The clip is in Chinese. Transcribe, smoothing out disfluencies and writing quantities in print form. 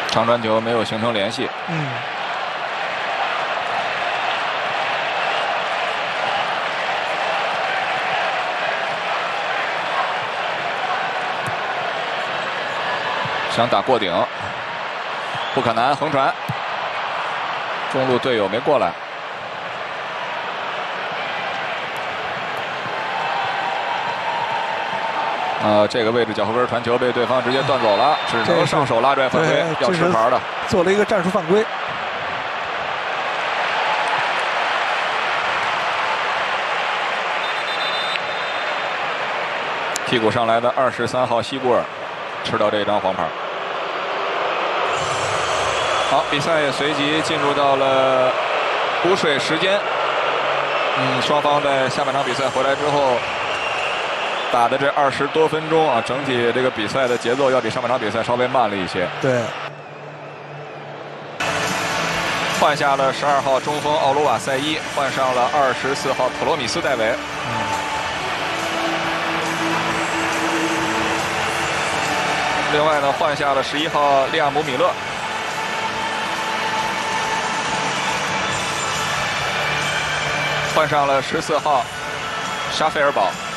长传球没有形成联系。想打过顶，不可能，横传，中路队友没过来。这个位置脚后跟传球被对方直接断走了，只能上手拉拽犯规，要吃牌的， 做了一个战术犯规。 替补上来的23号西古尔吃到这张黄牌。好，比赛也随即进入到了补水时间。双方在下半场比赛回来之后打的这20多分钟啊，整体这个比赛的节奏要比上半场比赛稍微慢了一些。 对。 换下了12号中锋奥卢瓦塞伊，换上了24号普罗米斯戴维。另外呢，换下了11号利亚姆米勒。换上了14号沙菲尔堡。